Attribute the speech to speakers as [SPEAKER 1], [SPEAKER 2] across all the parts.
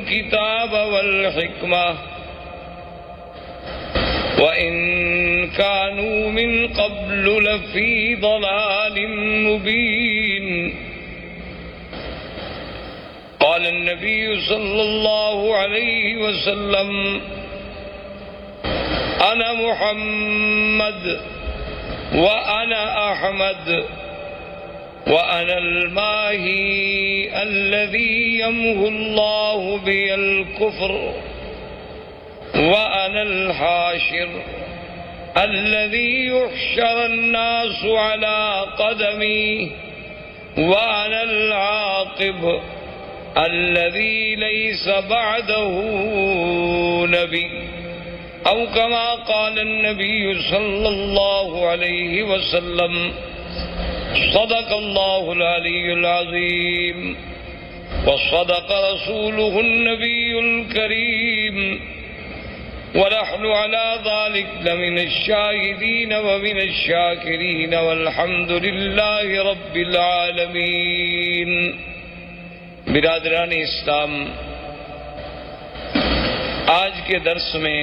[SPEAKER 1] الكتاب والحكمة وإن كانوا من قبل لفي ضلال مبين. قال النبي صلى الله عليه وسلم: أنا محمد وأنا أحمد وأنا الماهي الذي يمحو الله بي الكفر وأنا الحاشر الذي يحشر الناس على قدمي وأنا العاقب الذي ليس بعده نبي، أو كما قال النبي صلى الله عليه وسلم. صدق الله العلي العظيم وصدق رسوله النبي الكريم ونحن على ذلك لمن الشاهدين ومن الشاكرين والحمد لله رب العالمين. برادران اسلام، آج کے درس میں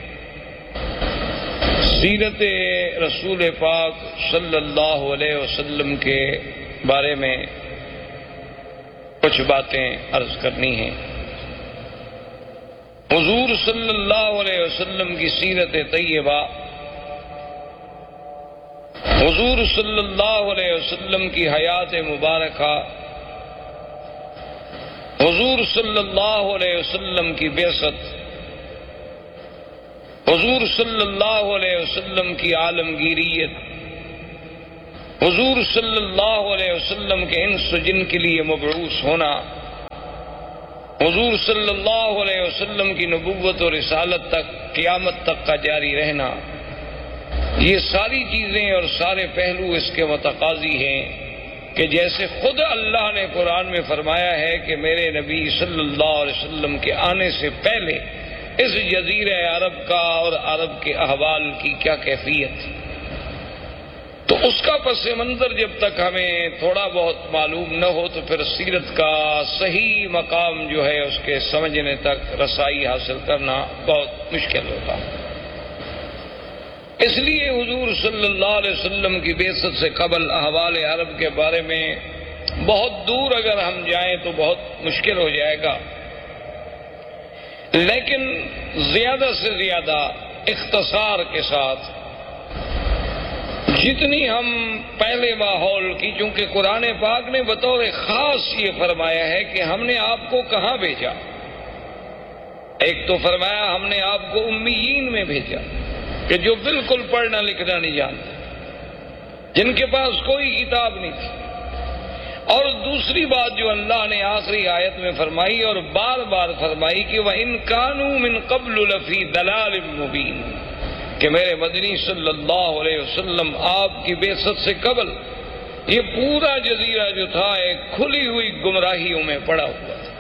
[SPEAKER 1] سیرت رسول پاک صلی اللہ علیہ وسلم کے بارے میں کچھ باتیں عرض کرنی ہیں. حضور صلی اللہ علیہ وسلم کی سیرت طیبہ، حضور صلی اللہ علیہ وسلم کی حیات مبارکہ، حضور صلی اللہ علیہ وسلم کی بعثت، حضور صلی اللہ علیہ وسلم کی عالمگیریت، حضور صلی اللہ علیہ وسلم کے انس و جن کے لیے مبعوث ہونا، حضور صلی اللہ علیہ وسلم کی نبوت و رسالت تک قیامت تک کا جاری رہنا، یہ ساری چیزیں اور سارے پہلو اس کے متقاضی ہیں کہ جیسے خود اللہ نے قرآن میں فرمایا ہے کہ میرے نبی صلی اللہ علیہ وسلم کے آنے سے پہلے اس جزیرہ عرب کا اور عرب کے احوال کی کیا کیفیت، تو اس کا پس منظر جب تک ہمیں تھوڑا بہت معلوم نہ ہو تو پھر سیرت کا صحیح مقام جو ہے اس کے سمجھنے تک رسائی حاصل کرنا بہت مشکل ہوتا. اس لیے حضور صلی اللہ علیہ وسلم کی بعثت سے قبل احوال عرب کے بارے میں بہت دور اگر ہم جائیں تو بہت مشکل ہو جائے گا، لیکن زیادہ سے زیادہ اختصار کے ساتھ جتنی ہم پہلے ماحول کی، چونکہ قرآن پاک نے بطور خاص یہ فرمایا ہے کہ ہم نے آپ کو کہاں بھیجا. ایک تو فرمایا ہم نے آپ کو امیین میں بھیجا کہ جو بالکل پڑھنا لکھنا نہیں جانتے، جن کے پاس کوئی کتاب نہیں تھی. اور دوسری بات جو اللہ نے آخری آیت میں فرمائی اور بار بار فرمائی کہ وَإِن كَانُوا مِن قَبْلُ لَفِي ضَلَالٍ مُبِينٍ، کہ میرے مدنی صلی اللہ علیہ وسلم آپ کی بعثت سے قبل یہ پورا جزیرہ جو تھا ایک کھلی ہوئی گمراہیوں میں پڑا ہوا تھا.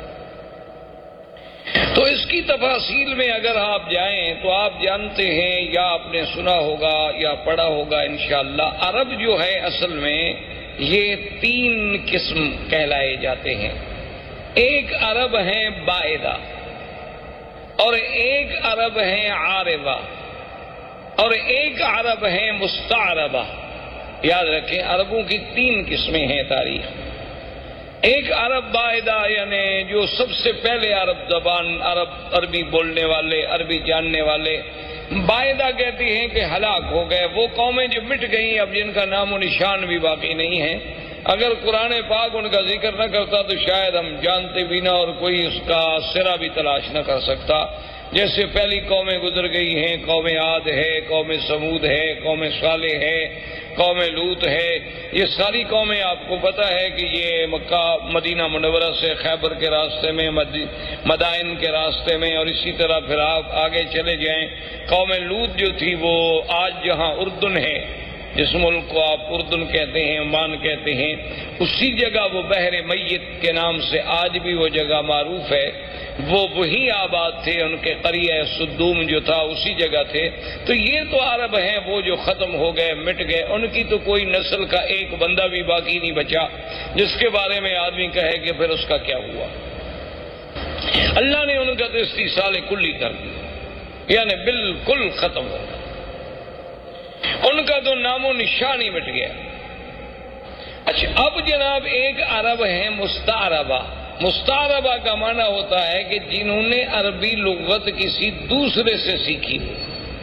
[SPEAKER 1] تو اس کی تفاصیل میں اگر آپ جائیں تو آپ جانتے ہیں یا آپ نے سنا ہوگا یا پڑھا ہوگا انشاءاللہ، عرب جو ہے اصل میں یہ 3 قسم کہلائے جاتے ہیں. ایک عرب ہیں بائدہ، اور ایک عرب ہیں عاربہ، اور ایک عرب ہیں مستعربہ. یاد رکھیں عربوں کی 3 قسمیں ہیں تاریخ. ایک عرب بائدہ یعنی جو سب سے پہلے عرب زبان، عربی بولنے والے، عربی جاننے والے. بائدہ کہتی ہیں کہ ہلاک ہو گئے، وہ قومیں جو مٹ گئیں اب جن کا نام و نشان بھی باقی نہیں ہے. اگر قرآن پاک ان کا ذکر نہ کرتا تو شاید ہم جانتے بھی نہ اور کوئی اس کا سرا بھی تلاش نہ کر سکتا. جیسے پہلی قومیں گزر گئی ہیں، قوم عاد ہے، قوم سمود ہے، قوم صالح ہے، قوم لوط ہے. یہ ساری قومیں آپ کو پتہ ہے کہ یہ مکہ مدینہ منورہ سے خیبر کے راستے میں، مدائن کے راستے میں، اور اسی طرح پھر آپ آگے چلے جائیں. قوم لوط جو تھی وہ آج جہاں اردن ہے، جس ملک کو آپ اردن کہتے ہیں، عمان کہتے ہیں، اسی جگہ وہ بحر میت کے نام سے آج بھی وہ جگہ معروف ہے. وہ وہی آباد تھے، ان کے قریہ صدوم جو تھا اسی جگہ تھے. تو یہ تو عرب ہیں وہ جو ختم ہو گئے، مٹ گئے. ان کی تو کوئی نسل کا ایک بندہ بھی باقی نہیں بچا جس کے بارے میں آدمی کہے کہ پھر اس کا کیا ہوا. اللہ نے ان کا تو استیصال کلی کر دیا، یعنی بالکل ختم ہو گیا، ان کا تو نام و نشان ہی مٹ گیا۔ اچھا اب جناب ایک عرب ہے مستعربہ۔ مستعربہ کا معنی ہوتا ہے کہ جنہوں نے عربی لغت کسی دوسرے سے سیکھی ہو۔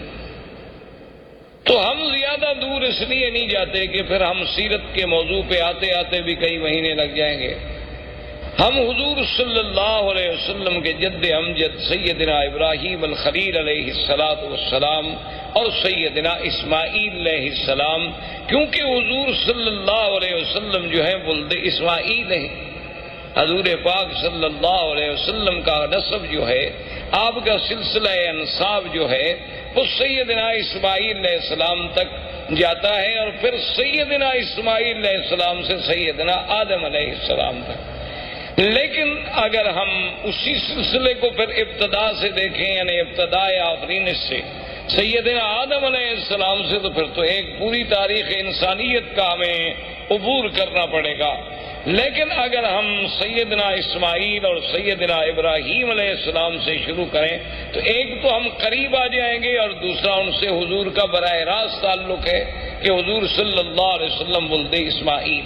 [SPEAKER 1] تو ہم زیادہ دور اس لیے نہیں جاتے کہ پھر ہم سیرت کے موضوع پہ آتے آتے بھی کئی مہینے لگ جائیں گے۔ ہم حضور صلی اللہ علیہ وسلم کے جد امجد سیدنا ابراہیم الخلیل علیہ السلام اور سیدنا اسماعیل علیہ السلام، کیونکہ حضور صلی اللہ علیہ وسلم جو ہے ولد اسماعیل ہیں، حضور پاک صلی اللہ علیہ وسلم کا نسب جو ہے، آپ کا سلسلہ انساب جو ہے وہ سیدنا اسماعیل علیہ السلام تک جاتا ہے، اور پھر سیدنا اسماعیل علیہ السلام سے سیدنا آدم علیہ السلام تک۔ لیکن اگر ہم اسی سلسلے کو پھر ابتدا سے دیکھیں، یعنی ابتداء آفرین سے سیدنا آدم علیہ السلام سے، تو پھر تو ایک پوری تاریخ انسانیت کا ہمیں عبور کرنا پڑے گا۔ لیکن اگر ہم سیدنا اسماعیل اور سیدنا ابراہیم علیہ السلام سے شروع کریں تو ایک تو ہم قریب آ جائیں گے، اور دوسرا ان سے حضور کا براہ راست تعلق ہے کہ حضور صلی اللہ علیہ وسلم ولد اسماعیل۔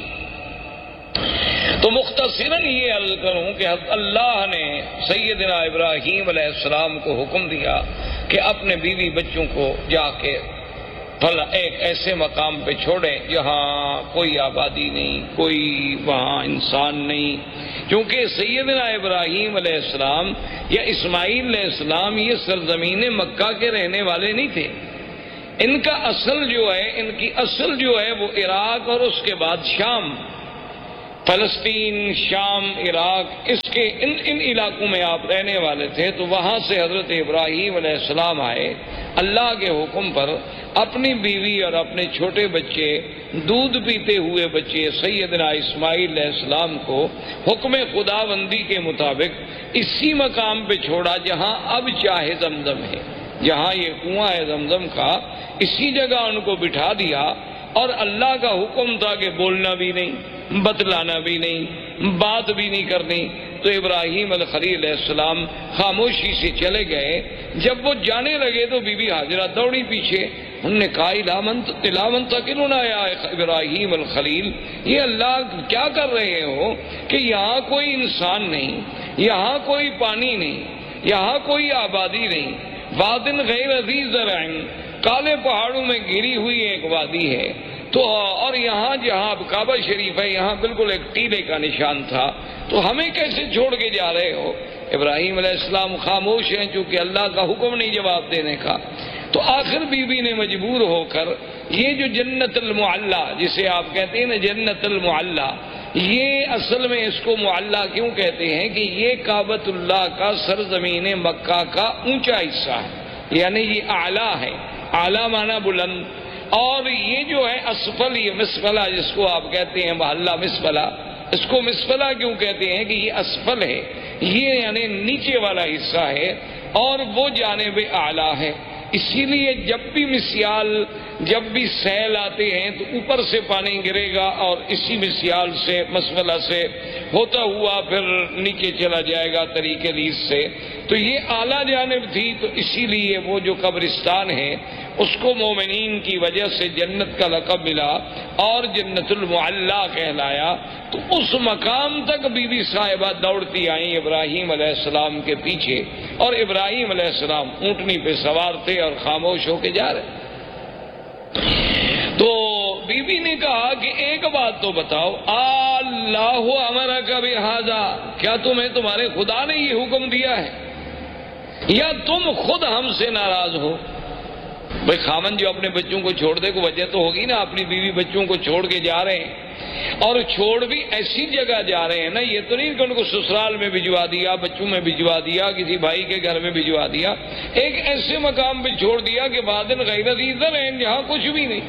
[SPEAKER 1] تو مختصراً یہ عرض کروں کہ اللہ نے سیدنا ابراہیم علیہ السلام کو حکم دیا کہ اپنے بیوی بچوں کو جا کے بھلا ایک ایسے مقام پہ چھوڑیں جہاں کوئی آبادی نہیں، کوئی وہاں انسان نہیں، کیونکہ سیدنا ابراہیم علیہ السلام یا اسماعیل علیہ السلام یہ سرزمین مکہ کے رہنے والے نہیں تھے۔ ان کا اصل جو ہے، ان کی اصل جو ہے وہ عراق اور اس کے بعد شام، فلسطین، شام، عراق، اس کے ان علاقوں میں آپ رہنے والے تھے۔ تو وہاں سے حضرت ابراہیم علیہ السلام آئے، اللہ کے حکم پر اپنی بیوی اور اپنے چھوٹے بچے، دودھ پیتے ہوئے بچے سیدنا اسماعیل علیہ السلام کو حکم خداوندی کے مطابق اسی مقام پہ چھوڑا جہاں اب چاہ زمزم ہے، جہاں یہ کنواں ہے زمزم کا، اسی جگہ ان کو بٹھا دیا۔ اور اللہ کا حکم تھا کہ بولنا بھی نہیں، بتلانا بھی نہیں، بات بھی نہیں کرنی۔ تو ابراہیم الخلیل علیہ السلام خاموشی سے چلے گئے۔ جب وہ جانے لگے تو بی بی ہاجرہ دوڑی پیچھے، انہوں نے کہا الامن تقلنا یا ابراہیم الخلیل، یہ اللہ کیا کر رہے ہو کہ یہاں کوئی انسان نہیں، یہاں کوئی پانی نہیں، یہاں کوئی آبادی نہیں، وادن غیر ذی زرع، کالے پہاڑوں میں گھری ہوئی ایک وادی ہے، تو اور یہاں جہاں اب کعبہ شریف ہے یہاں بالکل ایک ٹیلے کا نشان تھا، تو ہمیں کیسے چھوڑ کے جا رہے ہو؟ ابراہیم علیہ السلام خاموش ہیں چونکہ اللہ کا حکم نہیں جواب دینے کا۔ تو آخر بی بی نے مجبور ہو کر یہ جو جنت المعلی جسے آپ کہتے ہیں نا جنت المعلی، یہ اصل میں اس کو معلی کیوں کہتے ہیں کہ یہ کعبۃ اللہ کا سرزمین مکہ کا اونچا حصہ ہے، یعنی یہ اعلیٰ ہے، اعلیٰ معنی بلند، اور یہ جو ہے اسفل، یہ مسفلہ جس کو آپ کہتے ہیں محلہ مسفلہ، اس کو مسفلہ کیوں کہتے ہیں کہ یہ اسفل ہے، یہ یعنی نیچے والا حصہ ہے، اور وہ جانب اعلیٰ ہے۔ اسی لیے جب بھی مسیال، جب بھی سیل آتے ہیں تو اوپر سے پانی گرے گا اور اسی مسیال سے مسفلہ سے ہوتا ہوا پھر نیچے چلا جائے گا طریق ریز سے۔ تو یہ اعلیٰ جانب تھی، تو اسی لیے وہ جو قبرستان ہے اس کو مومنین کی وجہ سے جنت کا لقب ملا اور جنت المعلی کہلایا۔ تو اس مقام تک بی بی صاحبہ دوڑتی آئیں ابراہیم علیہ السلام کے پیچھے، اور ابراہیم علیہ السلام اونٹنی پہ سوار تھے اور خاموش ہو کے جا رہے۔ تو بی بی نے کہا کہ ایک بات تو بتاؤ، اللہ امرک بہذا، کیا تمہیں تمہارے خدا نے یہ حکم دیا ہے یا تم خود ہم سے ناراض ہو؟ بھائی خامن جو اپنے بچوں کو چھوڑ دے کو وجہ تو ہوگی نا، اپنی بیوی بچوں کو چھوڑ کے جا رہے ہیں، اور چھوڑ بھی ایسی جگہ جا رہے ہیں نا، یہ تو نہیں کہ ان کو سسرال میں بھجوا دیا، بچوں میں بھجوا دیا، کسی بھائی کے گھر میں بھجوا دیا، ایک ایسے مقام پہ چھوڑ دیا کہ وادن غیر ذی زرع، جہاں کچھ بھی نہیں۔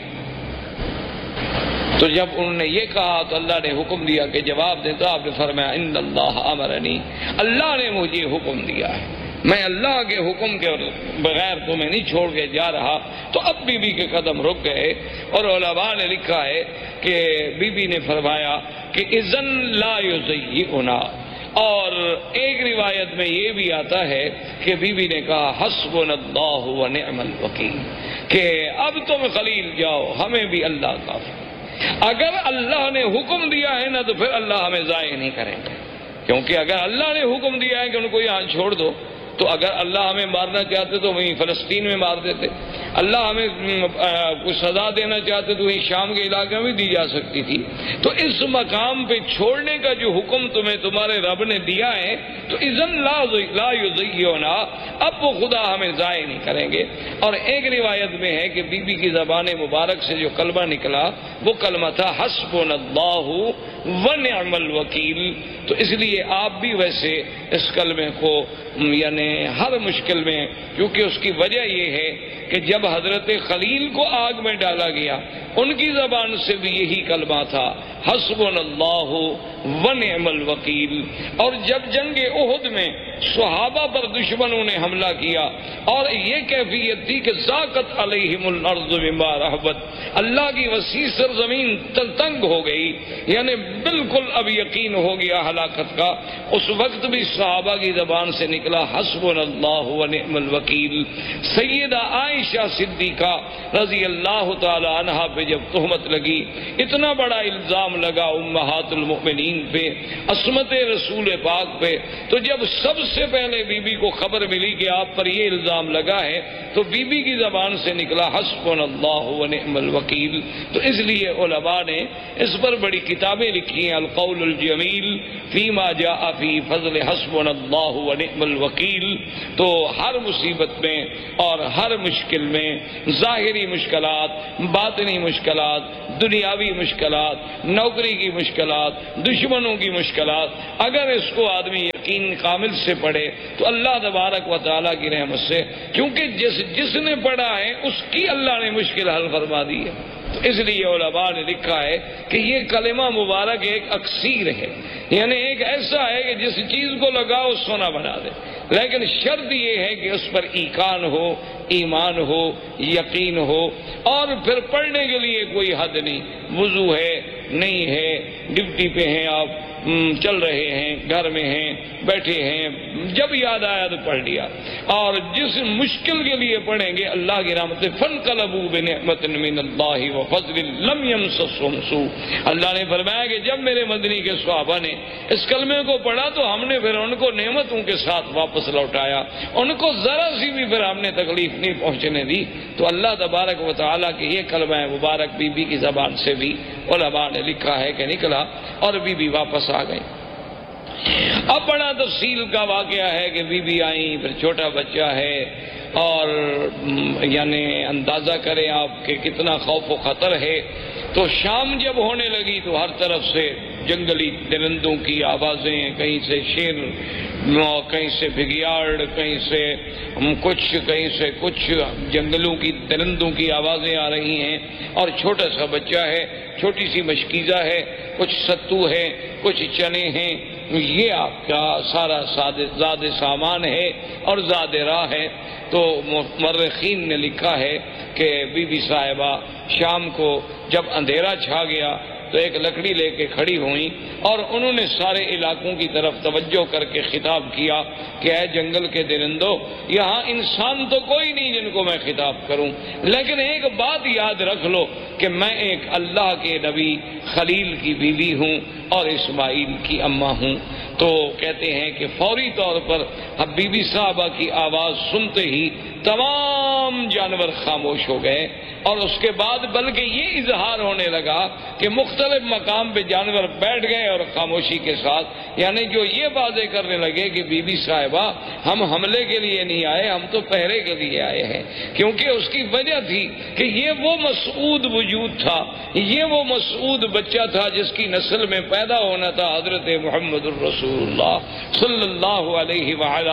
[SPEAKER 1] تو جب انہوں نے یہ کہا تو اللہ نے حکم دیا کہ جواب دیں، تو آپ نے فرمایا ان اللہ امرنی، اللہ نے مجھے حکم دیا ہے، میں اللہ کے حکم کے بغیر تمہیں نہیں چھوڑ کے جا رہا۔ تو اب بی بی کے قدم رک گئے، اور علماء نے لکھا ہے کہ بی بی نے فرمایا کہ اذن لا یضیعنا، اور ایک روایت میں یہ بھی آتا ہے کہ بی بی نے کہا حسبنا اللہ و نعم الوکیل، کہ اب تم خلیل جاؤ، ہمیں بھی اللہ کافی۔ اگر اللہ نے حکم دیا ہے نا تو پھر اللہ ہمیں ضائع نہیں کریں گے، کیونکہ اگر اللہ نے حکم دیا ہے کہ ان کو یہاں چھوڑ دو، تو اگر اللہ ہمیں مارنا چاہتے تو وہیں فلسطین میں مار دیتے، اللہ ہمیں کچھ سزا دینا چاہتے تو وہیں شام کے علاقے میں دی جا سکتی تھی۔ تو اس مقام پہ چھوڑنے کا جو حکم تمہیں تمہارے رب نے دیا ہے تو اذن لا یضیعنا، اب وہ خدا ہمیں ضائع نہیں کریں گے۔ اور ایک روایت میں ہے کہ بی بی کی زبان مبارک سے جو کلمہ نکلا وہ کلمہ تھا حسبنا اللہ ونعم الوکیل۔ تو اس لیے آپ بھی ویسے اس کلمے کو یعنی ہر مشکل میں، کیونکہ اس کی وجہ یہ ہے کہ جب حضرت خلیل کو آگ میں ڈالا گیا ان کی زبان سے بھی یہی کلمہ تھا حسبنا اللہ ونعم الوکیل۔ اور جب جنگ احد میں صحابہ پر دشمنوں نے حملہ کیا اور یہ کیفیت تھی کہ ذاقت علیہم الارض بما رحبت، اللہ کی وسیع سرزمین تنگ ہو گئی، یعنی بالکل اب یقین ہو گیا ہلاکت کا، اس وقت بھی صحابہ کی زبان سے نکلا حسبنا اللہ ونعم الوکیل۔ سیدہ عائشہ صدیقہ رضی اللہ تعالی عنہا پہ جب تہمت لگی، اتنا بڑا الزام لگا امہات المؤمنین پہ، عصمت رسول پاک پہ، تو جب سب سے پہلے بی بی کو خبر ملی کہ آپ پر یہ الزام لگا ہے تو بی بی کی زبان سے نکلا حسبنا اللہ ونعم الوکیل۔ تو اس لیے علماء نے اس پر بڑی کتابیں لکھی ہیں، القول الجمیل فیما جاء فی فضل حسبنا اللہ ونعم الوکیل۔ تو ہر مصیبت میں اور ہر مشکل میں، ظاہری مشکلات، باطنی مشکلات، دنیاوی مشکلات، نوکری کی مشکلات، دشمنوں کی مشکلات، اگر اس کو آدمی یقین کامل سے پڑھے تو اللہ تبارک و تعالیٰ کی رحمت سے، کیونکہ جس نے پڑھا ہے اس کی اللہ نے مشکل حل فرما دی ہے۔ تو اس لیے علماء نے لکھا ہے کہ یہ کلمہ مبارک ایک اکسیر ہے، یعنی ایک ایسا ہے کہ جس چیز کو لگاؤ سونا بنا دے، لیکن شرط یہ ہے کہ اس پر ایقان ہو، ایمان ہو، یقین ہو، اور پھر پڑھنے کے لیے کوئی حد نہیں، وضو ہے نہیں ہے، ڈیوٹی پہ ہیں آپ، چل رہے ہیں، گھر میں ہیں، بیٹھے ہیں، جب یاد آیا تو پڑھ لیا۔ اور جس مشکل کے لیے پڑھیں گے اللہ کی رحمت سے فانقلبوا بنعمت من اللہ وفضل لم یمسسہم سوء، اللہ نے فرمایا کہ جب میرے مدنی کے صحابہ نے اس کلمے کو پڑھا تو ہم نے پھر ان کو نعمتوں کے ساتھ واپس لوٹایا، ان کو ذرا سی بھی پھر ہم نے تکلیف نہیں پہنچنے دی۔ تو اللہ تبارک و تعالیٰ کی یہ کلمہ مبارک بی بی کی زبان سے بھی علماء نے لکھا ہے کہ نکلا اور بی بی واپس آ گئی۔ اب بڑا تفصیل کا واقعہ ہے کہ بی بی آئیں، پھر چھوٹا بچہ ہے، اور یعنی اندازہ کریں آپ کہ کتنا خوف و خطر ہے۔ تو شام جب ہونے لگی تو ہر طرف سے جنگلی درندوں کی آوازیں، کہیں سے شیر، کہیں سے بھگیاڑ، کہیں سے کچھ جنگلوں کی درندوں کی آوازیں آ رہی ہیں، اور چھوٹا سا بچہ ہے، چھوٹی سی مشکیزہ ہے، کچھ ستو ہے، کچھ چنے ہیں، یہ آپ کا سارا زاد سامان ہے اور زاد راہ ہے۔ تو مورخین نے لکھا ہے کہ بی بی صاحبہ شام کو جب اندھیرا چھا گیا تو ایک لکڑی لے کے کھڑی ہوئیں اور انہوں نے سارے علاقوں کی طرف توجہ کر کے خطاب کیا کہ اے جنگل کے درندوں، یہاں انسان تو کوئی نہیں جن کو میں خطاب کروں، لیکن ایک بات یاد رکھ لو کہ میں ایک اللہ کے نبی خلیل کی بیوی ہوں اور اسماعیل کی اماں ہوں۔ تو کہتے ہیں کہ فوری طور پر اب بی بی صاحبہ کی آواز سنتے ہی تمام جانور خاموش ہو گئے، اور اس کے بعد بلکہ یہ اظہار ہونے لگا کہ مختلف مقام پہ جانور بیٹھ گئے اور خاموشی کے ساتھ، یعنی جو یہ باتیں کرنے لگے کہ بی بی صاحبہ ہم حملے کے لیے نہیں آئے، ہم تو پہرے کے لیے آئے ہیں، کیونکہ اس کی وجہ تھی کہ یہ وہ مسعود وجود تھا، یہ وہ مسعود بچہ تھا جس کی نسل میں پیدا ہونا تھا حضرت محمد الرسول اللہ صلی اللہ علیہ وآلہ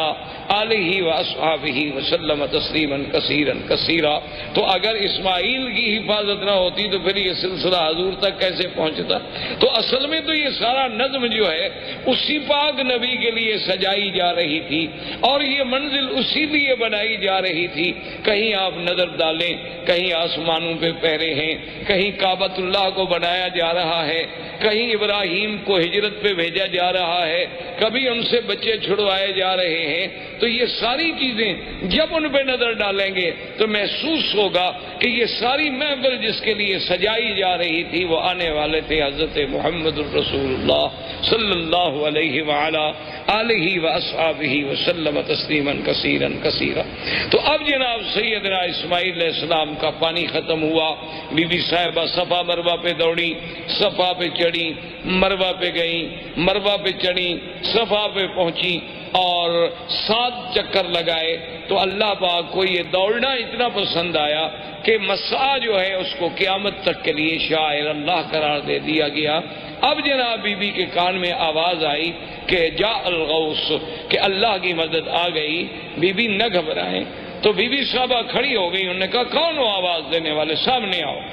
[SPEAKER 1] آلہ واصحابہ وسلم تسلیما کثیرا کثیرا۔ تو اگر اسماعیل کی حفاظت نہ ہوتی تو پھر یہ سلسلہ حضور تک کیسے پہنچتا؟ تو اصل میں تو یہ سارا نظم جو ہے اسی پاک نبی کے لیے سجائی جا رہی تھی، اور یہ منزل اسی لیے بنائی جا رہی تھی۔ کہیں آپ نظر ڈالیں، کہیں آسمانوں پہ پہرے ہیں، کہیں کعبۃ اللہ کو بنایا جا رہا ہے، کہیں ابراہیم کو ہجرت پہ بھیجا جا رہا ہے، کبھی ان سے بچے چھڑوائے جا رہے ہیں۔ تو یہ ساری چیزیں جب ان پہ نظر ڈالیں گے تو محسوس ہوگا کہ یہ ساری محفل جس کے لیے سجائی جا رہی تھی وہ آنے والے تھے حضرت محمد الرسول اللہ صلی اللہ علیہ وعلا آلہ واصحابہ وسلم تسلیما کثیرا کثیرا۔ تو اب جناب سیدنا اسماعیل علیہ السلام کا پانی ختم ہوا، بی بی صاحبہ صفا مروہ پہ دوڑی، صفا پہ چڑھی، مروہ پہ گئیں، مروہ پہ چڑھی، صفا پہ پہنچی اور 7 چکر لگائے۔ تو اللہ پاک کو یہ دوڑنا اتنا پسند آیا کہ مسعی جو ہے اس کو قیامت تک کے لیے شاعر اللہ قرار دے دیا گیا۔ اب جناب بی بی کے کان میں آواز آئی کہ جاء الغوث، کہ اللہ کی مدد آ گئی۔ بی بی نہ گھبرائیں۔ تو بی بی صاحبہ کھڑی ہو گئی، انہوں نے کہا کون ہو آواز دینے والے، سامنے آؤ۔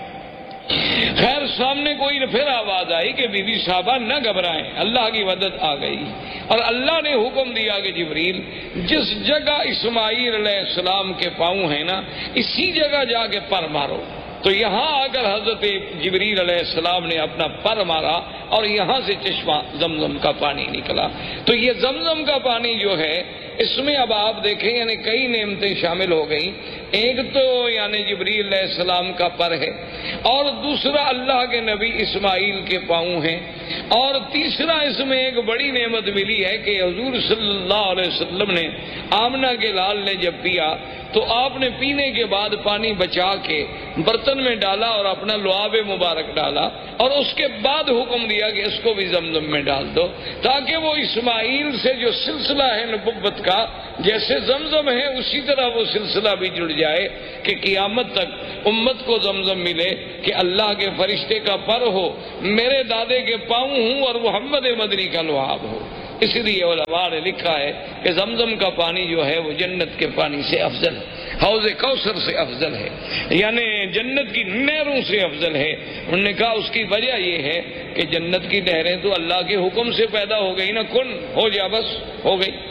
[SPEAKER 1] خیر سامنے کوئی پھر آواز آئی کہ بی بی صاحبہ نہ گھبرائیں، اللہ کی مدد آ گئی۔ اور اللہ نے حکم دیا کہ جبریل جس جگہ اسماعیل علیہ السلام کے پاؤں ہیں نا اسی جگہ جا کے پر مارو۔ تو یہاں آ کر حضرت جبریل علیہ السلام نے اپنا پر مارا اور یہاں سے چشمہ زمزم کا پانی نکلا۔ تو یہ زمزم کا پانی جو ہے اس میں اب آپ دیکھیں یعنی کئی نعمتیں شامل ہو گئیں۔ ایک تو یعنی جبریل علیہ السلام کا پر ہے، اور دوسرا اللہ کے نبی اسماعیل کے پاؤں ہیں، اور تیسرا اس میں ایک بڑی نعمت ملی ہے کہ حضور صلی اللہ علیہ وسلم نے آمنہ کے لال نے جب پیا تو آپ نے پینے کے بعد پانی بچا کے برتن میں ڈالا اور اپنا لعاب مبارک ڈالا، اور اس کے بعد حکم دیا کہ اس کو بھی زمزم میں ڈال دو، تاکہ وہ اسماعیل سے جو سلسلہ ہے نبوت کا جیسے زمزم ہے اسی طرح وہ سلسلہ بھی جڑ جائے کہ قیامت تک امت کو زمزم ملے کہ اللہ کے فرشتے کا پر ہو، میرے دادے کے پاؤں ہوں اور محمد مدنی کا لعاب ہو۔ اس لیے علماء نے لکھا ہے کہ زمزم کا پانی جو ہے وہ جنت کے پانی سے افضل ہے، حوض کوثر سے افضل ہے، یعنی جنت کی نہروں سے افضل ہے۔ انہوں نے کہا اس کی وجہ یہ ہے کہ جنت کی نہریں تو اللہ کے حکم سے پیدا ہو گئی نا، کن ہو جا بس ہو گئی،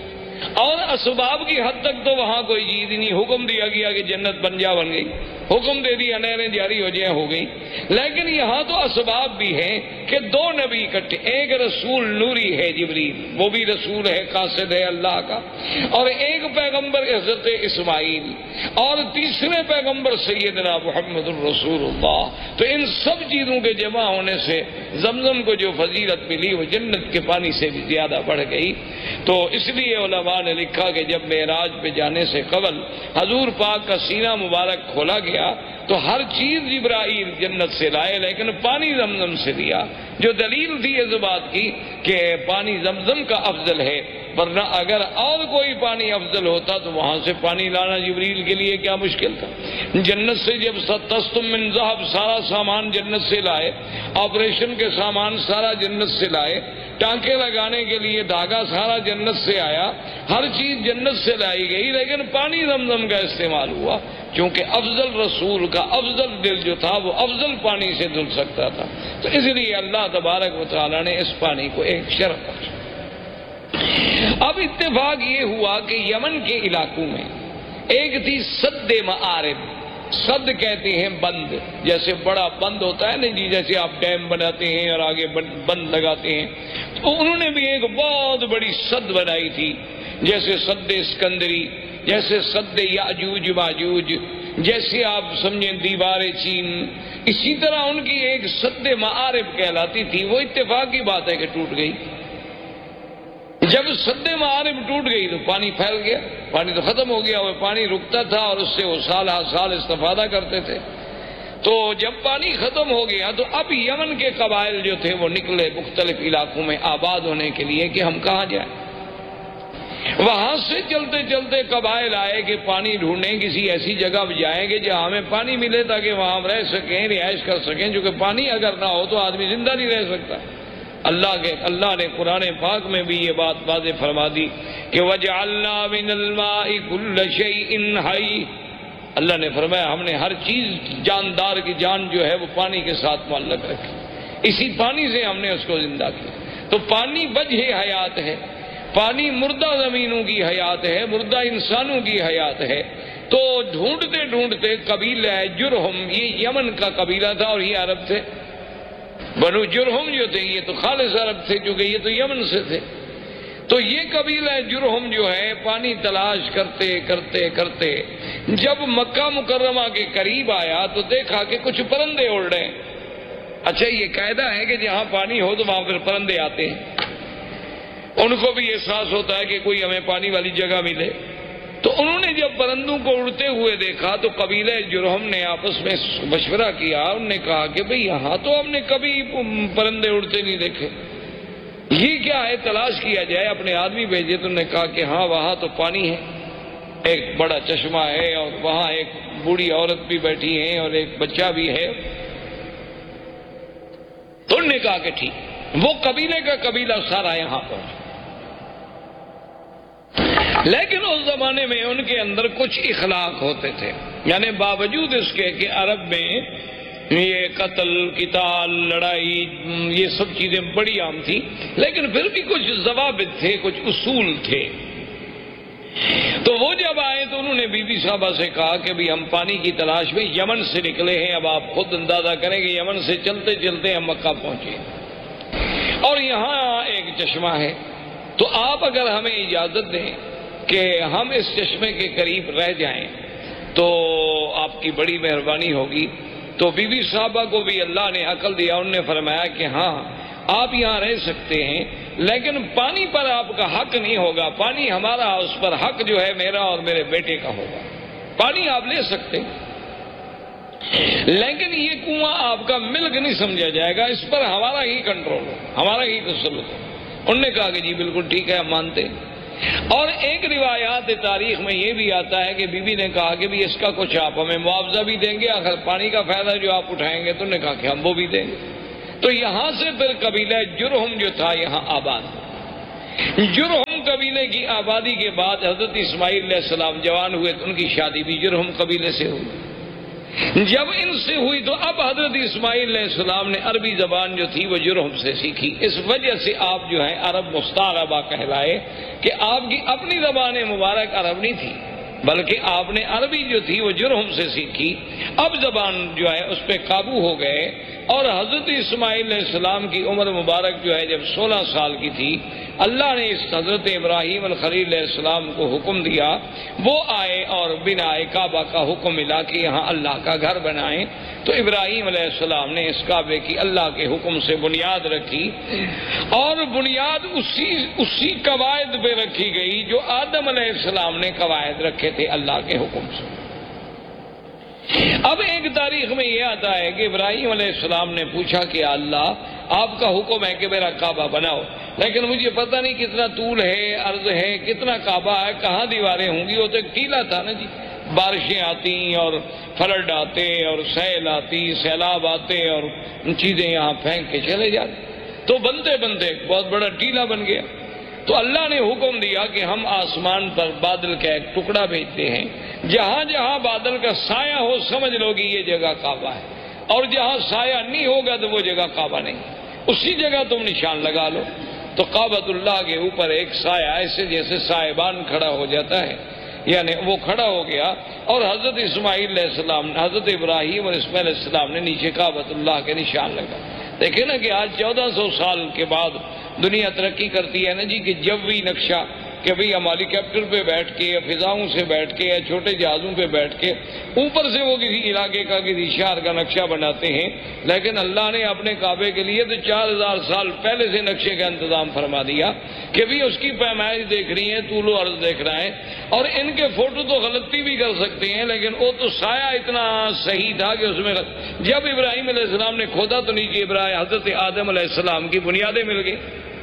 [SPEAKER 1] اور اسباب کی حد تک تو وہاں کوئی چیز نہیں، حکم دیا گیا کہ جنت بن جا بن گئی، حکم دے دیا نہریں جاری ہو جائیں ہو گئی۔ لیکن یہاں تو اسباب بھی ہیں کہ 2 نبی اکٹھے، ایک رسول نوری ہے جبریل، وہ بھی رسول ہے قاصد ہے اللہ کا، اور ایک پیغمبر حضرت اسماعیل، اور تیسرے پیغمبر سیدنا محمد الرسول اللہ۔ تو ان سب چیزوں کے جمع ہونے سے زمزم کو جو فضیلت ملی وہ جنت کے پانی سے بھی زیادہ بڑھ گئی۔ تو اس لیے علماء نے لکھا کہ جب معراج پہ جانے سے قبل حضور پاک کا سینہ مبارک کھولا گیا تو ہر چیز جبرائیل جنت سے لائے لیکن پانی زمزم سے دیا، جو دلیل تھی اس بات کی کہ پانی زمزم کا افضل ہے، ورنہ اگر اور کوئی پانی افضل ہوتا تو وہاں سے پانی لانا جبریل کے لیے کیا مشکل تھا۔ جنت سے جب تستم من ذہب سارا سامان جنت سے لائے، آپریشن کے سامان سارا جنت سے لائے، ٹانکے لگانے کے لیے دھاگا سارا جنت سے آیا، ہر چیز جنت سے لائی گئی، لیکن پانی زمزم کا استعمال ہوا کیونکہ افضل رسول کا افضل دل جو تھا وہ افضل پانی سے دھل سکتا تھا۔ تو اس لیے اللہ تبارک و تعالیٰ نے اس پانی کو ایک شرف بخشا۔ اب اتفاق یہ ہوا کہ یمن کے علاقوں میں ایک تھی سد معارب، سد کہتے ہیں بند، جیسے بڑا بند ہوتا ہے نا جی، جیسے آپ ڈیم بناتے ہیں اور آگے بند لگاتے ہیں، تو انہوں نے بھی ایک بہت بڑی سد بنائی تھی، جیسے سد اسکندری، جیسے سد یاجوج ماجوج، جیسے آپ سمجھیں دیوار چین، اسی طرح ان کی ایک سد معارب کہلاتی تھی۔ وہ اتفاق کی بات ہے کہ ٹوٹ گئی۔ جب سد معارب ٹوٹ گئی تو پانی پھیل گیا، پانی تو ختم ہو گیا، وہ پانی رکتا تھا اور اس سے وہ سال ہر سال استفادہ کرتے تھے۔ تو جب پانی ختم ہو گیا تو اب یمن کے قبائل جو تھے وہ نکلے مختلف علاقوں میں آباد ہونے کے لیے کہ ہم کہاں جائیں۔ وہاں سے چلتے چلتے قبائل آئے کہ پانی ڈھونڈیں، کسی ایسی جگہ جائیں گے جہاں ہمیں پانی ملے تاکہ وہاں ہم رہ سکیں، رہائش کر سکیں، کیونکہ پانی اگر نہ ہو تو آدمی زندہ نہیں رہ سکتا۔ اللہ نے قرآن پاک میں بھی یہ بات واضح فرما دی کہ وَجَعَلْنَا مِنَ الْمَاءِ كُلَّ شَيْءٍ حَيٍّ، اللہ نے فرمایا ہم نے ہر چیز جاندار کی جان جو ہے وہ پانی کے ساتھ معلق رکھی، اسی پانی سے ہم نے اس کو زندہ کیا۔ تو پانی وجہ حیات ہے، پانی مردہ زمینوں کی حیات ہے، مردہ انسانوں کی حیات ہے۔ تو ڈھونڈتے ڈھونڈتے قبیلہ جرہم، یہ یمن کا قبیلہ تھا اور یہ عرب تھے، بنو جرہم جو تھے یہ تو خالص عرب تھے کیونکہ یہ تو یمن سے تھے۔ تو یہ قبیلہ جرہم جو ہے پانی تلاش کرتے کرتے کرتے جب مکہ مکرمہ کے قریب آیا تو دیکھا کہ کچھ پرندے اڑ رہے ہیں۔ اچھا یہ قاعدہ ہے کہ جہاں پانی ہو تو وہاں پھر پرندے آتے ہیں، ان کو بھی احساس ہوتا ہے کہ کوئی ہمیں پانی والی جگہ ملے۔ تو انہوں نے جب پرندوں کو اڑتے ہوئے دیکھا تو قبیلہ جرہم نے آپس میں مشورہ کیا، انہوں نے کہا کہ بھئی یہاں تو ہم نے کبھی پرندے اڑتے نہیں دیکھے، یہ کیا ہے، تلاش کیا جائے۔ اپنے آدمی بھیجے تو انہوں نے کہا کہ ہاں وہاں تو پانی ہے، ایک بڑا چشمہ ہے اور وہاں ایک بوڑھی عورت بھی بیٹھی ہے اور ایک بچہ بھی ہے۔ تو انہوں نے کہا کہ ٹھیک، وہ قبیلے کا قبیلہ سارا یہاں پہنچا۔ لیکن اس زمانے میں ان کے اندر کچھ اخلاق ہوتے تھے، یعنی باوجود اس کے کہ عرب میں یہ قتل قتال لڑائی یہ سب چیزیں بڑی عام تھی، لیکن پھر بھی کچھ ضوابط تھے، کچھ اصول تھے۔ تو وہ جب آئے تو انہوں نے بی بی صاحبہ سے کہا کہ بھی ہم پانی کی تلاش میں یمن سے نکلے ہیں، اب آپ خود اندازہ کریں کہ یمن سے چلتے چلتے ہم مکہ پہنچے اور یہاں ایک چشمہ ہے، تو آپ اگر ہمیں اجازت دیں کہ ہم اس چشمے کے قریب رہ جائیں تو آپ کی بڑی مہربانی ہوگی۔ تو بی بی صاحبہ کو بھی اللہ نے عقل دیا، انہوں نے فرمایا کہ ہاں آپ یہاں رہ سکتے ہیں، لیکن پانی پر آپ کا حق نہیں ہوگا، پانی ہمارا، اس پر حق جو ہے میرا اور میرے بیٹے کا ہوگا۔ پانی آپ لے سکتے لیکن یہ کنواں آپ کا ملک نہیں سمجھا جائے گا، اس پر ہمارا ہی کنٹرول ہو، ہمارا ہی تسلط ہو۔ انہوں نے کہا کہ جی بالکل ٹھیک ہے، ہم مانتے ہیں۔ اور ایک روایات تاریخ میں یہ بھی آتا ہے کہ بی بی نے کہا کہ بھی اس کا کچھ آپ ہمیں معاوضہ بھی دیں گے، اگر پانی کا فائدہ جو آپ اٹھائیں گے، تو انہوں نے کہا کہ ہم وہ بھی دیں گے۔ تو یہاں سے پھر قبیلہ جرہم جو تھا یہاں آباد۔ جرہم قبیلے کی آبادی کے بعد حضرت اسماعیل علیہ السلام جوان ہوئے تو ان کی شادی بھی جرہم قبیلے سے ہوئی۔ جب ان سے ہوئی تو اب حضرت اسماعیل علیہ السلام نے عربی زبان جو تھی وہ جرہم سے سیکھی، اس وجہ سے آپ جو ہیں عرب مستعربہ کہلائے کہ آپ کی اپنی زبان مبارک عرب نہیں تھی بلکہ آپ نے عربی جو تھی وہ جرہم سے سیکھی۔ اب زبان جو ہے اس پہ قابو ہو گئے، اور حضرت اسماعیل علیہ السلام کی عمر مبارک جو ہے جب 16 سال کی تھی، اللہ نے اس حضرت ابراہیم الخلیل علیہ السلام کو حکم دیا، وہ آئے اور بنائے کعبہ کا حکم ملا کہ یہاں اللہ کا گھر بنائیں۔ تو ابراہیم علیہ السلام نے اس کعبے کی اللہ کے حکم سے بنیاد رکھی، اور بنیاد اسی قواعد پہ رکھی گئی جو آدم علیہ السلام نے قواعد رکھے تھے اللہ کے حکم سے۔ اب ایک تاریخ میں یہ آتا ہے کہ ابراہیم علیہ السلام نے پوچھا کہ اللہ آپ کا حکم ہے کہ میرا کعبہ بناؤ، لیکن مجھے پتہ نہیں کتنا طول ہے، عرض ہے، کتنا کعبہ ہے، کہاں دیواریں ہوں گی۔ وہ تو ایک ٹیلا تھا نا جی، بارشیں آتی اور فلڈ آتے اور سیل آتی، سیلاب آتے اور چیزیں یہاں پھینک کے چلے جاتے، تو بنتے بنتے ایک بہت بڑا ٹیلا بن گیا۔ تو اللہ نے حکم دیا کہ ہم آسمان پر بادل کا ایک ٹکڑا بھیجتے ہیں، جہاں جہاں بادل کا سایہ ہو سمجھ لو گی یہ جگہ کعبہ ہے، اور جہاں سایہ نہیں ہوگا تو وہ جگہ کعبہ نہیں، اسی جگہ تم نشان لگا لو۔ تو کعبۃ اللہ کے اوپر ایک سایہ ایسے جیسے سائبان کھڑا ہو جاتا ہے، یعنی وہ کھڑا ہو گیا، اور حضرت اسماعیل علیہ السلام، حضرت ابراہیم اور اسماعیل علیہ السلام نے نیچے کعبۃ اللہ کے نشان لگا۔ دیکھیں نا کہ آج 1400 سال کے بعد دنیا ترقی کرتی ہے نا جی، کہ جوی نقشہ، کہ بھئی ہم ہیلی کاپٹر پہ بیٹھ کے یا فضاؤں سے بیٹھ کے یا چھوٹے جہازوں پہ بیٹھ کے اوپر سے وہ کسی علاقے کا کسی شہر کا نقشہ بناتے ہیں، لیکن اللہ نے اپنے کعبے کے لیے تو 4000 سال پہلے سے نقشے کا انتظام فرما دیا کہ بھی اس کی پیمائش دیکھ رہی ہیں، طول و عرض دیکھ رہا ہے، اور ان کے فوٹو تو غلطی بھی کر سکتے ہیں، لیکن وہ تو سایہ اتنا صحیح تھا کہ اس میں جب ابراہیم علیہ السلام نے کھودا تو نیچے حضرت آدم علیہ السلام کی بنیادیں مل گئی،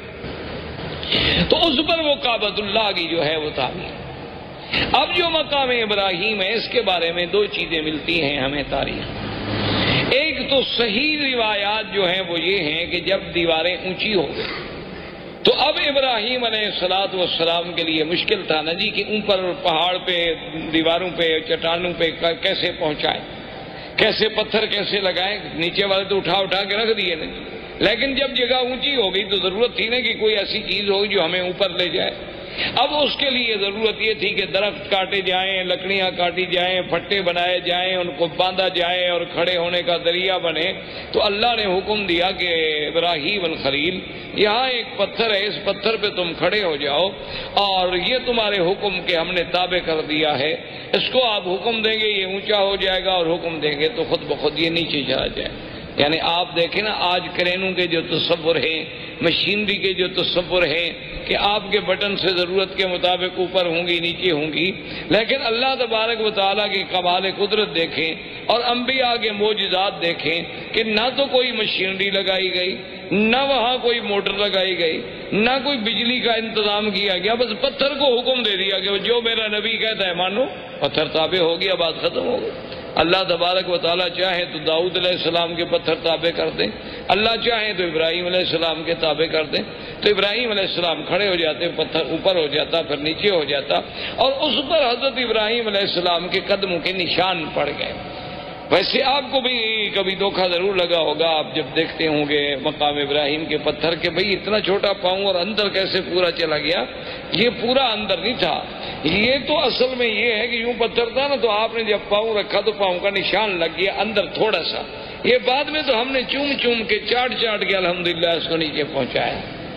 [SPEAKER 1] تو اس پر وہ کعبۃ اللہ کی جو ہے وہ تعمیر۔ اب جو مقام ابراہیم ہے اس کے بارے میں دو چیزیں ملتی ہیں ہمیں تاریخ۔ ایک تو صحیح روایات جو ہیں وہ یہ ہیں کہ جب دیواریں اونچی ہو گئی تو اب ابراہیم علیہ السلام کے لیے مشکل تھا نا جی کہ اوپر پہاڑ پہ، دیواروں پہ، چٹانوں پہ کیسے پہنچائیں، کیسے پتھر کیسے لگائیں، نیچے والے تو اٹھا کے رکھ دیے نا جی۔ لیکن جب جگہ اونچی ہو گئی تو ضرورت تھی نا کہ کوئی ایسی چیز ہوگی جو ہمیں اوپر لے جائے۔ اب اس کے لیے ضرورت یہ تھی کہ درخت کاٹے جائیں، لکڑیاں کاٹی جائیں، پھٹے بنائے جائیں، ان کو باندھا جائے اور کھڑے ہونے کا ذریعہ بنے۔ تو اللہ نے حکم دیا کہ ابراہیم الخلیل، یہاں ایک پتھر ہے، اس پتھر پہ تم کھڑے ہو جاؤ، اور یہ تمہارے حکم کے ہم نے تابع کر دیا ہے، اس کو آپ حکم دیں گے یہ اونچا ہو جائے گا، اور حکم دیں گے تو خود بخود یہ نیچے چلا جائے۔ یعنی آپ دیکھیں نا آج کرینوں کے جو تصور ہیں، مشینری کے جو تصور ہیں کہ آپ کے بٹن سے ضرورت کے مطابق اوپر ہوں گی نیچے ہوں گی، لیکن اللہ تبارک و تعالیٰ کی کمال قدرت دیکھیں اور انبیاء کے معجزات دیکھیں کہ نہ تو کوئی مشینری لگائی گئی، نہ وہاں کوئی موٹر لگائی گئی، نہ کوئی بجلی کا انتظام کیا گیا، بس پتھر کو حکم دے دیا کہ جو میرا نبی کہتا ہے مانو، پتھر تابع ہو گیا، بات ختم ہو گئی۔ اللہ تبارک و تعالیٰ چاہے تو داؤد علیہ السلام کے پتھر تابع کر دیں، اللہ چاہے تو ابراہیم علیہ السلام کے تابع کر دیں، تو ابراہیم علیہ السلام کھڑے ہو جاتے، پتھر اوپر ہو جاتا، پھر نیچے ہو جاتا، اور اس پر حضرت ابراہیم علیہ السلام کے قدموں کے نشان پڑ گئے۔ ویسے آپ کو بھی کبھی دھوکہ ضرور لگا ہوگا، آپ جب دیکھتے ہوں گے مقام ابراہیم کے پتھر کے بھئی اتنا چھوٹا پاؤں اور اندر کیسے پورا چلا گیا۔ یہ پورا اندر نہیں تھا، یہ تو اصل میں یہ ہے کہ یوں پتھر تھا نا، تو آپ نے جب پاؤں رکھا تو پاؤں کا نشان لگ گیا اندر تھوڑا سا، یہ بعد میں تو ہم نے چوم کے چاٹ کے الحمدللہ اس کو نیچے پہنچایا۔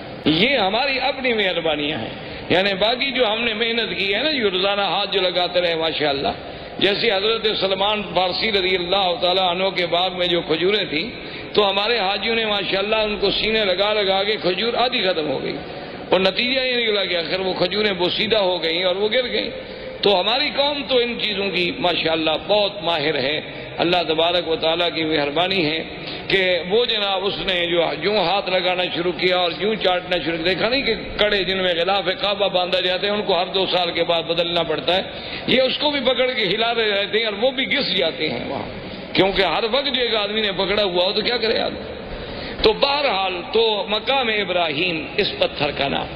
[SPEAKER 1] یہ ہماری اپنی مہربانیاں ہیں، یعنی باقی جو ہم نے محنت کی ہے نا، یہ روزانہ ہاتھ جو لگاتے رہے ماشاءاللہ، جیسے حضرت سلمان فارسی رضی اللہ تعالیٰ عنہ کے باغ میں جو کھجوریں تھیں تو ہمارے حاجیوں نے ماشاءاللہ ان کو سینے لگا کے کھجور آدھی ختم ہو گئی، اور نتیجہ یہ نکلا کہ آخر وہ کھجوریں بوسیدہ ہو گئیں اور وہ گر گئیں۔ تو ہماری قوم تو ان چیزوں کی ماشاءاللہ بہت ماہر ہے، اللہ تبارک و تعالیٰ کی مہربانی ہے کہ وہ جناب اس نے جو ہاتھ لگانا شروع کیا اور یوں چاٹنا شروع کیا، دیکھا نہیں کہ کڑے جن میں غلاف کعبہ باندھا جاتے ہیں ان کو ہر 2 سال کے بعد بدلنا پڑتا ہے، یہ اس کو بھی پکڑ کے ہلا رہے رہتے ہیں اور وہ بھی گھس جاتے ہیں وہاں، کیونکہ ہر وقت جو ایک آدمی نے پکڑا ہوا ہو تو کیا کرے آدمی۔ تو بہرحال تو مقام ابراہیم اس پتھر کا نام۔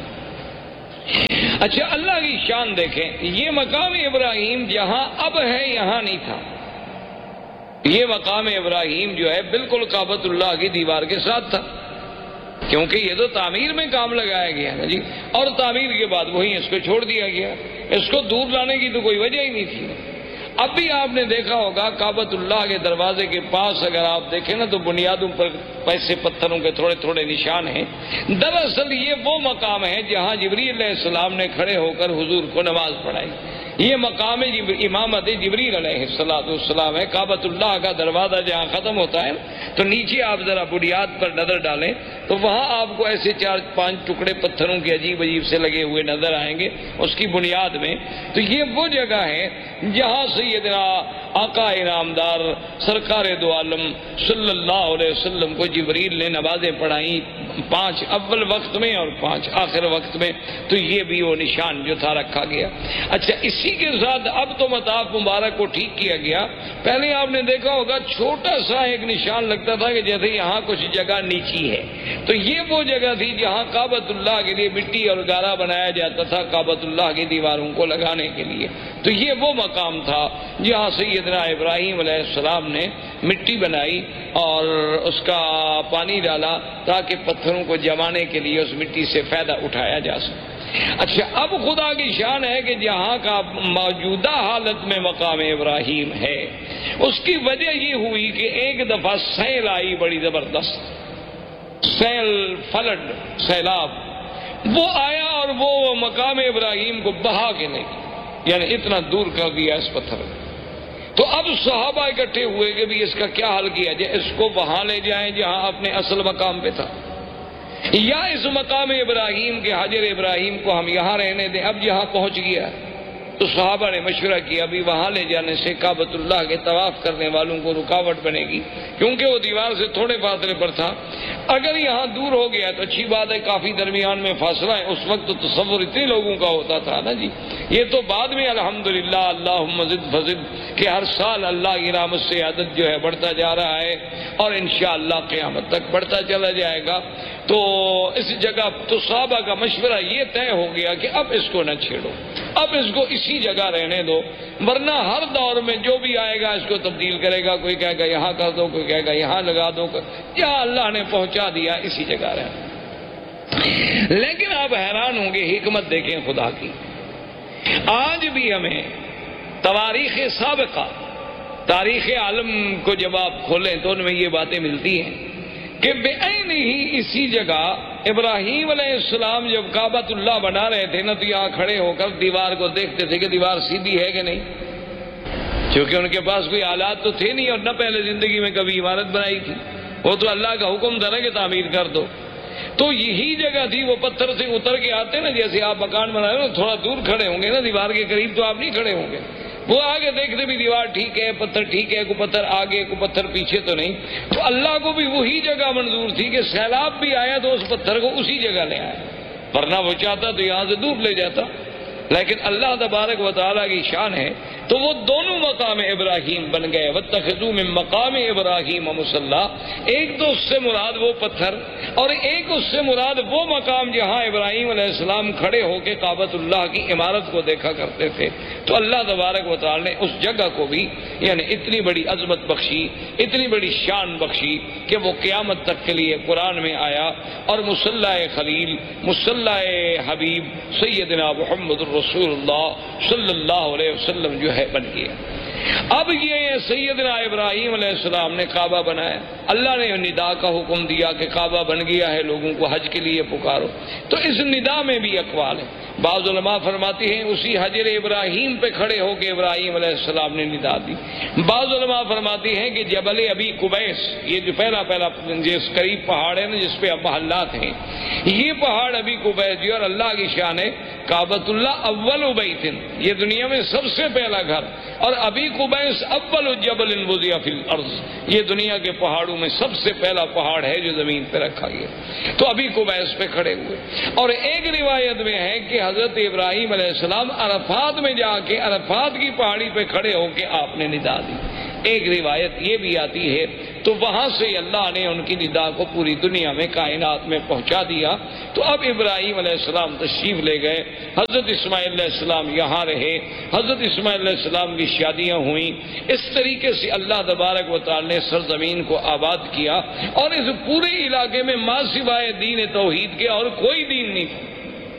[SPEAKER 1] اچھا اللہ کی شان دیکھیں، یہ مقام ابراہیم جہاں اب ہے یہاں نہیں تھا، یہ مقام ابراہیم جو ہے بالکل کعبۃ اللہ کی دیوار کے ساتھ تھا، کیونکہ یہ تو تعمیر میں کام لگایا گیا ہے جی، اور تعمیر کے بعد وہیں اس کو چھوڑ دیا گیا، اس کو دور لانے کی تو کوئی وجہ ہی نہیں تھی۔ اب بھی آپ نے دیکھا ہوگا کعبۃ اللہ کے دروازے کے پاس اگر آپ دیکھیں نا تو بنیادوں پر ایسے پتھروں کے تھوڑے تھوڑے نشان ہیں، دراصل یہ وہ مقام ہے جہاں جبریل علیہ السلام نے کھڑے ہو کر حضور کو نماز پڑھائی، یہ مقام امامت جبریل علیہ السلام ہے۔ کعبۃ اللہ کا دروازہ جہاں ختم ہوتا ہے تو نیچے آپ ذرا بنیاد پر نظر ڈالیں تو وہاں آپ کو ایسے 4-5 ٹکڑے پتھروں کے عجیب سے لگے ہوئے نظر آئیں گے اس کی بنیاد میں۔ تو یہ وہ جگہ ہے جہاں سیدنا آقا انعامدار سرکار دو عالم صلی اللہ علیہ وسلم کو جبریل نے نمازیں پڑھائیں، 5 اول وقت میں اور 5 آخر وقت میں، تو یہ بھی وہ نشان جو تھا رکھا گیا۔ اچھا اسی کے ساتھ اب تو مطاف مبارک کو ٹھیک کیا گیا، پہلے آپ نے دیکھا ہوگا چھوٹا سا ایک نشان لگتا تھا کہ جیسے یہاں کچھ جگہ نیچی ہے، تو یہ وہ جگہ تھی جہاں کعبۃ اللہ کے لیے مٹی اور گارا بنایا جاتا تھا کعبۃ اللہ کی دیواروں کو لگانے کے لیے، تو یہ وہ مقام تھا جہاں سیدنا ابراہیم علیہ السلام نے مٹی بنائی اور اس کا پانی ڈالا تاکہ پتھروں کو جمانے کے لیے اس مٹی سے فائدہ اٹھایا جا سکے۔ اچھا اب خدا کی شان ہے کہ جہاں کا موجودہ حالت میں مقام ابراہیم ہے، اس کی وجہ یہ ہوئی کہ ایک دفعہ سیل آئی بڑی زبردست، سیل فلڈ سیلاب، وہ آیا اور وہ مقام ابراہیم کو بہا کے لے گیا، یعنی اتنا دور کر دیا اس پتھر کو۔ تو اب صحابہ اکٹھے ہوئے کہ بھی اس کا کیا حل کیا جائے، اس کو وہاں لے جائیں جہاں اپنے اصل مقام پہ تھا، یا اس مقام ابراہیم کے حجر ابراہیم کو ہم یہاں رہنے دیں، اب یہاں پہنچ گیا۔ تو صحابہ نے مشورہ کیا ابھی وہاں لے جانے سے کعبۃ اللہ کے طواف کرنے والوں کو رکاوٹ بنے گی، کیونکہ وہ دیوار سے تھوڑے فاصلے پر تھا، اگر یہاں دور ہو گیا تو اچھی بات ہے، کافی درمیان میں فاصلہ ہے، اس وقت تو تصور اتنے لوگوں کا ہوتا تھا نا جی یہ تو بعد میں الحمدللہ اللہم زد فزد کہ ہر سال اللہ کی رحمت سے عدد جو ہے بڑھتا جا رہا ہے اور انشاءاللہ قیامت تک بڑھتا چلا جائے گا۔ تو اس جگہ تو صحابہ کا مشورہ یہ طے ہو گیا کہ اب اس کو نہ چھیڑو، اب اس کو اسی جگہ رہنے دو، ورنہ ہر دور میں جو بھی آئے گا اس کو تبدیل کرے گا، کوئی کہے گا یہاں کر دو، کوئی کہے گا یہاں لگا دو، یا اللہ نے پہنچا دیا اسی جگہ رہنا۔ لیکن آپ حیران ہوں گے، حکمت دیکھیں خدا کی، آج بھی ہمیں تواریخ سابقہ، تاریخ عالم کو جب آپ کھولیں تو ان میں یہ باتیں ملتی ہیں کہ بعین ہی اسی جگہ ابراہیم علیہ السلام جب کعبۃ اللہ بنا رہے تھے نا، تو یہاں کھڑے ہو کر دیوار کو دیکھتے تھے کہ دیوار سیدھی ہے کہ نہیں، کیونکہ ان کے پاس کوئی آلات تو تھے نہیں اور نہ پہلے زندگی میں کبھی عمارت بنائی تھی، وہ تو اللہ کا حکم تھا نا کہ تعمیر کر دو۔ تو یہی جگہ تھی، وہ پتھر سے اتر کے آتے نا، جیسے آپ مکان بنا رہے ہو تھوڑا دور کھڑے ہوں گے نا دیوار کے قریب، تو آپ نہیں کھڑے ہوں گے، وہ آگے دیکھتے بھی دیوار ٹھیک ہے، پتھر ٹھیک ہے، کوئی پتھر آگے کوئی پتھر پیچھے تو نہیں۔ تو اللہ کو بھی وہی جگہ منظور تھی کہ سیلاب بھی آیا تو اس پتھر کو اسی جگہ لے آیا، ورنہ وہ چاہتا تو یہاں سے دور لے جاتا۔ لیکن اللہ تبارک و تعالیٰ کی شان ہے، تو وہ دونوں مقام ابراہیم بن گئے۔ واتخذوا من مقام ابراہیم مصلی، ایک تو اس سے مراد وہ پتھر، اور ایک اس سے مراد وہ مقام جہاں ابراہیم علیہ السلام کھڑے ہو کے کعبۃ اللہ کی عمارت کو دیکھا کرتے تھے۔ تو اللہ تبارک و تعالیٰ نے اس جگہ کو بھی یعنی اتنی بڑی عظمت بخشی، اتنی بڑی شان بخشی کہ وہ قیامت تک کے لیے قرآن میں آیا، اور مصلی خلیل، مصلی حبیب سیدنا محمد رسول اللہ صلی اللہ علیہ وسلم جو ہے بن گیا۔ اب یہ سیدنا ابراہیم علیہ السلام نے کعبہ بنایا، اللہ نے ندا کا حکم دیا کہ کعبہ بن گیا ہے، لوگوں کو حج کے لیے پکارو۔ تو اس ندا میں بھی اقوال ہیں، بعض علماء فرماتے ہیں اسی حجر ابراہیم پہ کھڑے ہو کے ابراہیم علیہ السلام نے ندا دی، بعض علماء فرماتے ہیں کہ جبل ابی قبیس، یہ جو پہلا جس قریب پہاڑ ہے نا جس پہ اب محلات ہیں، یہ پہاڑ ابی قبیس جو، اور اللہ کی شان ہے کعبۃ اللہ اول بیت، یہ دنیا میں سب سے پہلا گھر، اور ابی قبیس اول جبل وضع فی الارض، یہ دنیا کے پہاڑوں میں سب سے پہلا پہاڑ ہے جو زمین پہ رکھا گیا۔ تو ابی قبیس پہ کھڑے ہوئے، اور ایک روایت میں ہے کہ حضرت ابراہیم علیہ السلام عرفات میں جا کے عرفات کی پہاڑی پہ کھڑے ہو کے آپ نے ندا دی، ایک روایت یہ بھی آتی ہے۔ تو وہاں سے اللہ نے ان کی ندا کو پوری دنیا میں کائنات میں پہنچا دیا۔ تو اب ابراہیم علیہ السلام تشریف لے گئے، حضرت اسماعیل علیہ السلام یہاں رہے، حضرت اسماعیل علیہ السلام کی شادیاں ہوئیں، اس طریقے سے اللہ تبارک و تعالی نے سرزمین کو آباد کیا، اور اس پورے علاقے میں ماں سوائے دین توحید کے اور کوئی دین نہیں تھا،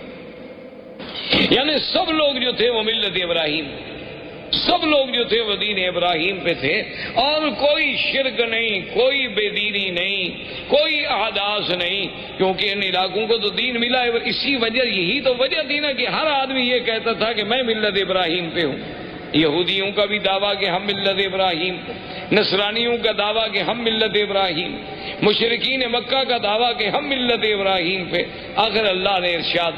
[SPEAKER 1] یعنی سب لوگ جو تھے وہ ملت ابراہیم، سب لوگ جو تھے وہ دین ابراہیم پہ تھے، اور کوئی شرک نہیں، کوئی بے دینی نہیں، کوئی احداث نہیں، کیونکہ ان علاقوں کو تو دین ملا ہے۔ اسی وجہ، یہی تو وجہ تھی نا کہ ہر آدمی یہ کہتا تھا کہ میں ملت ابراہیم پہ ہوں، یہودیوں کا بھی دعویٰ کہ ہم ملت ابراہیم، نصرانیوں کا دعویٰ کہ ہم ملت ابراہیم، مشرکین مکہ کا دعویٰ کہ ہم ملت ابراہیم پہ۔ آخر اللہ نے ارشاد